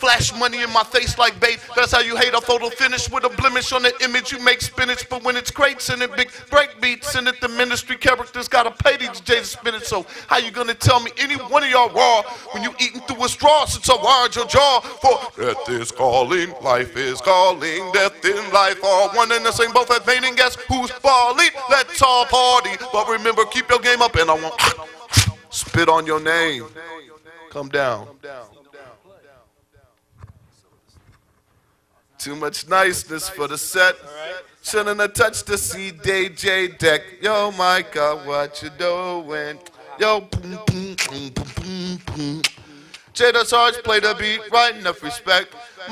flash money in my face like bait. That's how you hate a photo finish with a blemish on the image. You make spinach, but when it's crates in it, big break beats in it, the ministry characters gotta pay these J's to spin it. So how you gonna tell me any one of y'all raw when you eating through a straw? Since I wired your jaw for death is calling, life is calling, death in life all one and the same, both have pain and guess who's falling? Let's all party, but remember keep your game up and I won't spit on your name. Come down. Too much niceness for the set. Shouldn't have touched the CDJ deck. Yo, Micah, what you doing? Yo, boom, boom, boom, boom, boom, boom. Jada Sarge play the beat, right enough respect.